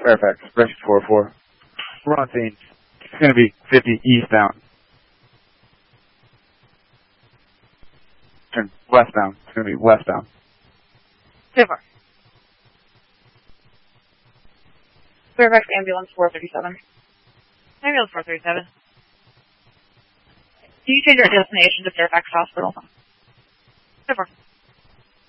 Fairfax, Rescue 404. We're on scene. It's going to be 50 eastbound. Turn westbound. It's going to be westbound. Super. Fairfax Ambulance 437. Ambulance 437. Do you change your destination to Fairfax Hospital? Super.